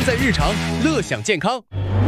在日常，乐享健康。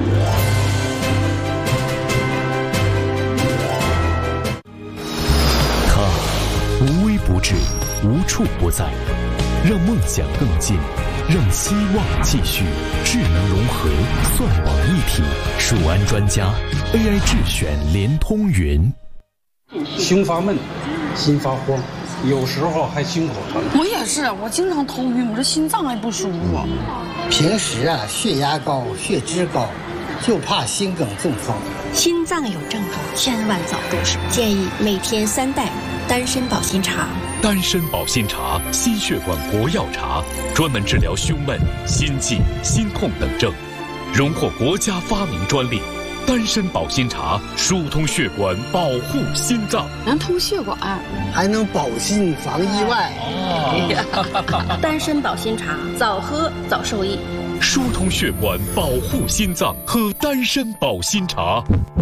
它无微不至，无处不在，让梦想更近，让希望继续。智能融合，算网一体，数安专家 AI 智选联通云。 心发闷，心发慌，有时候还心口疼。 我也是，我经常头晕，我这心脏还不舒服。 平时血压高，血脂高，就怕心梗中风。 心脏有症状，千万早重视。建议每天3袋丹参保心茶。 丹参保心茶，心血管国药茶，专门治疗胸闷、心悸、心痛等症，荣获国家发明专利。丹参保心茶疏通血管，保护心脏， 能通血管， 还能保心防意外。 丹参保心茶，早喝早受益。 疏通血管，保护心脏，喝丹参保心茶。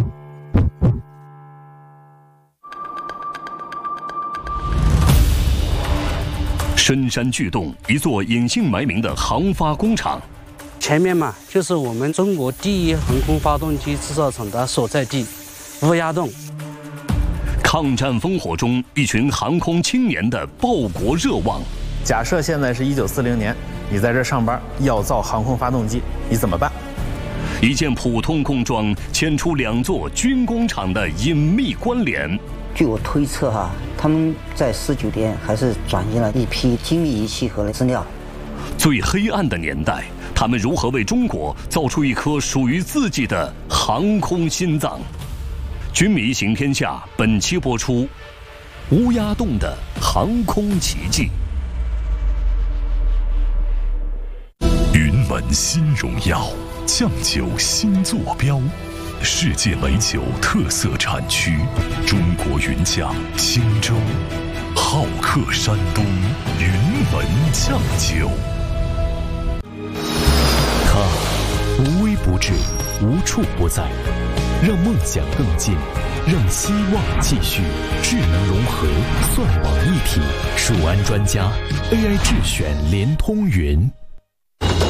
深山巨洞，一座隐姓埋名的航发工厂。 前面嘛，就是我们中国第一航空发动机制造厂的所在地，乌鸦洞。 抗战烽火中，一群航空青年的报国热望。 假设现在是1940年，你在这上班，要造航空发动机，你怎么办？ 一件普通工装牵出2座军工厂的隐秘关联。 据我推测他们在19店还是转移了一批精密仪器和资料。 最黑暗的年代，他们如何为中国造出一颗属于自己的航空心脏？军迷行天下本期播出，乌鸦洞的航空奇迹。云门新荣耀，酱酒新坐标，世界美酒特色产区，中国云酱青州，好客山东，云门酱酒。它无微不至，无处不在，让梦想更近，让希望继续。智能融合，算网一体，数安专家 AI 智选联通云。